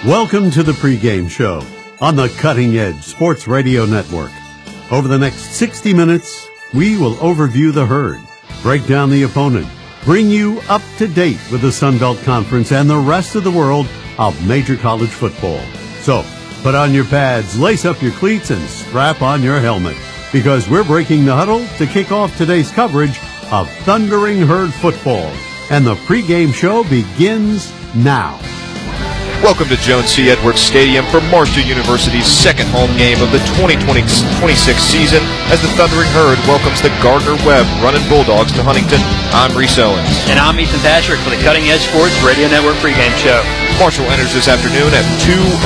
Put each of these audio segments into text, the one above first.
Welcome to the pregame show on the Cutting Edge Sports Radio Network. Over the next 60 minutes, we will overview the herd, break down the opponent, bring you up to date with the Sun Belt Conference and the rest of the world of major college football. So, put on your pads, lace up your cleats, and strap on your helmet, because we're breaking the huddle to kick off today's coverage of Thundering Herd football. And the pregame show begins now. Welcome to Joan C. Edwards Stadium for Marshall University's second home game of the 2026 season as the Thundering Herd welcomes the Gardner-Webb Runnin' Bulldogs to Huntington. I'm Reese Owens. And I'm Ethan Patrick for the Cutting Edge Sports Radio Network pregame show. Marshall enters this afternoon at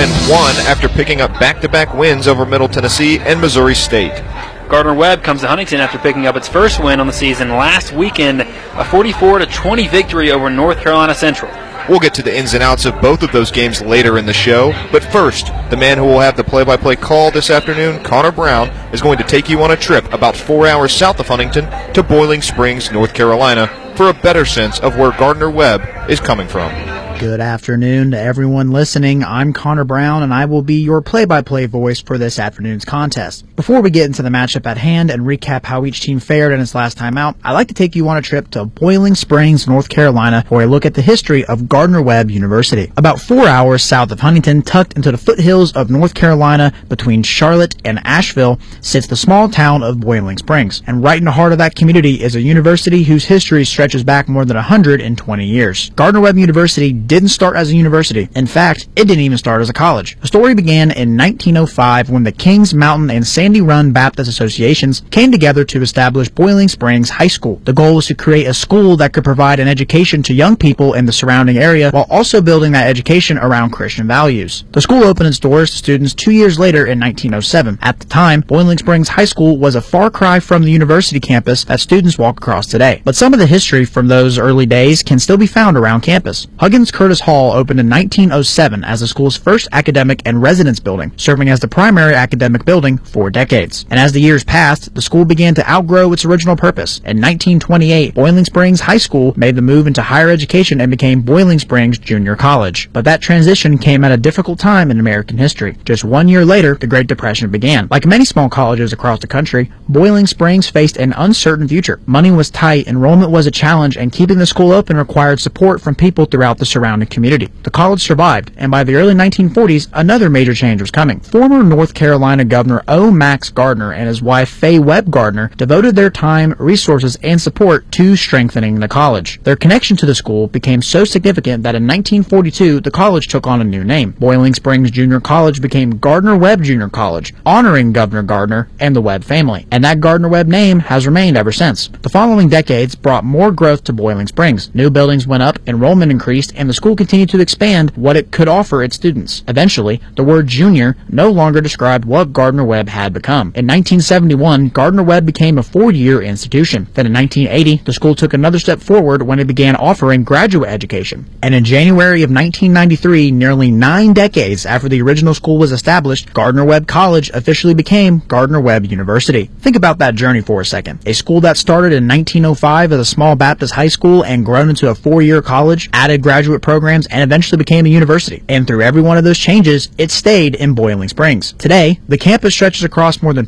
2-1 after picking up back-to-back wins over Middle Tennessee and Missouri State. Gardner-Webb comes to Huntington after picking up its first win on the season last weekend, a 44-20 victory over North Carolina Central. We'll get to the ins and outs of both of those games later in the show, but first, the man who will have the play-by-play call this afternoon, Connor Brown, is going to take you on a trip about 4 hours south of Huntington to Boiling Springs, North Carolina, for a better sense of where Gardner-Webb is coming from. Good afternoon to everyone listening. I'm Connor Brown, and I will be your play-by-play voice for this afternoon's contest. Before we get into the matchup at hand and recap how each team fared in its last time out, I'd like to take you on a trip to Boiling Springs, North Carolina, for a look at the history of Gardner-Webb University. About 4 hours south of Huntington, tucked into the foothills of North Carolina between Charlotte and Asheville, sits the small town of Boiling Springs. And right in the heart of that community is a university whose history stretches back more than 120 years. Gardner-Webb University didn't start as a university. In fact, it didn't even start as a college. The story began in 1905 when the Kings Mountain and Sandy Run Baptist Associations came together to establish Boiling Springs High School. The goal was to create a school that could provide an education to young people in the surrounding area while also building that education around Christian values. The school opened its doors to students 2 years later in 1907. At the time, Boiling Springs High School was a far cry from the university campus that students walk across today. But some of the history from those early days can still be found around campus. Huggins Curtis Hall opened in 1907 as the school's first academic and residence building, serving as the primary academic building for decades. And as the years passed, the school began to outgrow its original purpose. In 1928, Boiling Springs High School made the move into higher education and became Boiling Springs Junior College. But that transition came at a difficult time in American history. Just 1 year later, the Great Depression began. Like many small colleges across the country, Boiling Springs faced an uncertain future. Money was tight, enrollment was a challenge, and keeping the school open required support from people throughout the surrounding community. The college survived, and by the early 1940s, another major change was coming. Former North Carolina Governor O. Max Gardner and his wife Faye Webb Gardner devoted their time, resources, and support to strengthening the college. Their connection to the school became so significant that in 1942, the college took on a new name. Boiling Springs Junior College became Gardner-Webb Junior College, honoring Governor Gardner and the Webb family. And that Gardner-Webb name has remained ever since. The following decades brought more growth to Boiling Springs. New buildings went up, enrollment increased, and the school continued to expand what it could offer its students. Eventually, the word junior no longer described what Gardner-Webb had become. In 1971, Gardner-Webb became a 4-year institution. Then in 1980, the school took another step forward when it began offering graduate education. And in January of 1993, nearly 9 decades after the original school was established, Gardner-Webb College officially became Gardner-Webb University. Think about that journey for a second. A school that started in 1905 as a small Baptist high school and grown into a 4-year college, added graduate programs, and eventually became a university. And through every one of those changes, it stayed in Boiling Springs. Today, the campus stretches across more than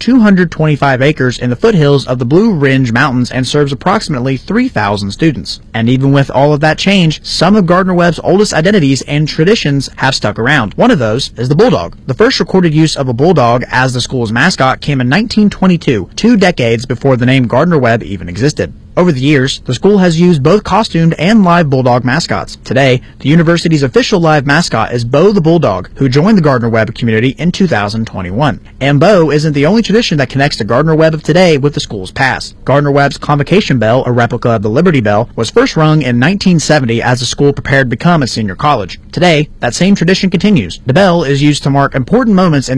225 acres in the foothills of the Blue Ridge Mountains and serves approximately 3,000 students. And even with all of that change, some of Gardner-Webb's oldest identities and traditions have stuck around. One of those is the bulldog. The first recorded use of a bulldog as the school's mascot came in 1922, 2 decades before the name Gardner-Webb even existed. Over the years, the school has used both costumed and live bulldog mascots. Today, the university's official live mascot is Bo the Bulldog, who joined the Gardner-Webb community in 2021. And Bo isn't the only tradition that connects the Gardner-Webb of today with the school's past. Gardner-Webb's convocation bell, a replica of the Liberty Bell, was first rung in 1970 as the school prepared to become a senior college. Today, that same tradition continues. The bell is used to mark important moments in